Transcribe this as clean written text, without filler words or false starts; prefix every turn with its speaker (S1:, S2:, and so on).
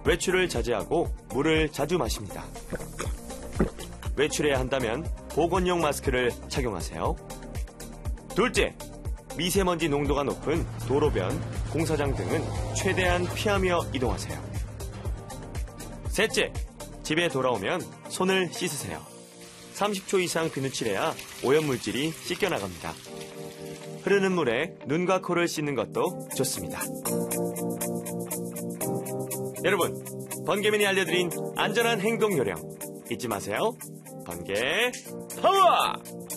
S1: 외출을 자제하고 물을 자주 마십니다. 외출해야 한다면 보건용 마스크를 착용하세요. 둘째, 미세먼지 농도가 높은 도로변, 공사장 등은 최대한 피하며 이동하세요. 셋째, 집에 돌아오면 손을 씻으세요. 30초 이상 비누칠해야 오염물질이 씻겨나갑니다. 흐르는 물에 눈과 코를 씻는 것도 좋습니다. 여러분, 번개맨이 알려드린 안전한 행동 요령 잊지 마세요. 번개 파워!